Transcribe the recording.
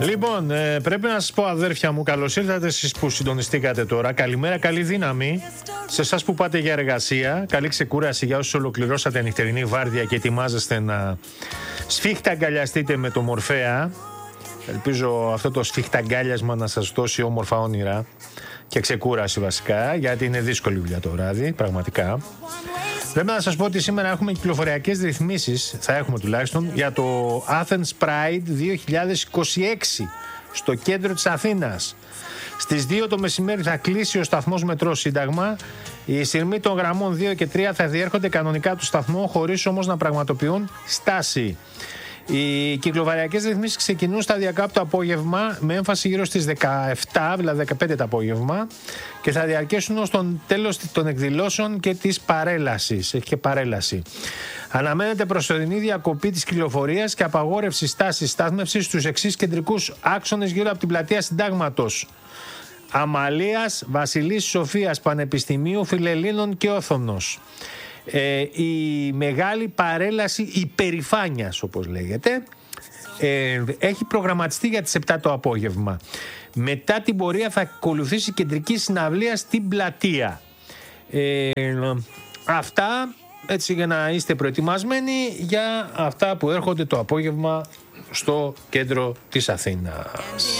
Λοιπόν, πρέπει να σας πω, αδέρφια μου, καλώς ήρθατε εσείς που συντονιστήκατε τώρα. Καλημέρα, καλή δύναμη σε εσάς που πάτε για εργασία. Καλή ξεκούραση για όσους ολοκληρώσατε νυχτερινή βάρδια και ετοιμάζεστε να σφίχταγκαλιαστείτε με το Μορφέα. Ελπίζω αυτό το σφιχταγκάλιασμα να σας δώσει όμορφα όνειρα και ξεκούραση βασικά, γιατί είναι δύσκολη δουλειά το βράδυ, πραγματικά. Πρέπει να σας πω ότι σήμερα έχουμε κυκλοφοριακές ρυθμίσεις, θα έχουμε τουλάχιστον, για το Athens Pride 2026 στο κέντρο της Αθήνας. Στις 2 το μεσημέρι θα κλείσει ο σταθμός Μετρό Σύνταγμα. Οι σειρμοί των γραμμών 2 και 3 θα διέρχονται κανονικά του σταθμού, χωρίς όμως να πραγματοποιούν στάση. Οι κυκλοφοριακές ρυθμίσεις ξεκινούν σταδιακά από το απόγευμα, με έμφαση γύρω στις 17, δηλαδή 15 το απόγευμα, και θα διαρκέσουν ως το τέλος των εκδηλώσεων και της παρέλασης. Έχει και παρέλαση. Αναμένεται προσωρινή διακοπή της κυκλοφορίας και απαγόρευση στάσης στάθμευσης στους εξής κεντρικούς άξονες γύρω από την πλατεία Συντάγματος: Αμαλίας, Βασιλής Σοφίας, Πανεπιστημίου, Φιλελλήνων και Όθωνος. Η μεγάλη παρέλαση υπερηφάνειας, όπως λέγεται, έχει προγραμματιστεί για τις 7 το απόγευμα. Μετά την πορεία θα ακολουθήσει κεντρική συναυλία στην πλατεία. Αυτά έτσι για να είστε προετοιμασμένοι για αυτά που έρχονται το απόγευμα στο κέντρο της Αθήνας.